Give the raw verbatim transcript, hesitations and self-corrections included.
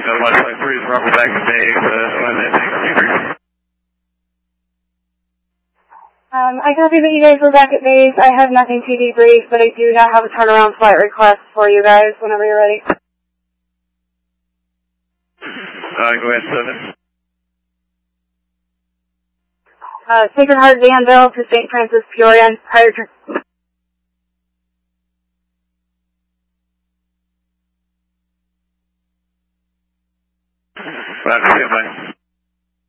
uh, one point three is Robert back to base, uh, one minute. Um, I copy that you guys were back at base. I have nothing to debrief, but I do now have a turnaround flight request for you guys whenever you're ready. Uh, go ahead, seven. Uh, Sacred Heart Danville to Saint Francis Peoria prior to... Roger,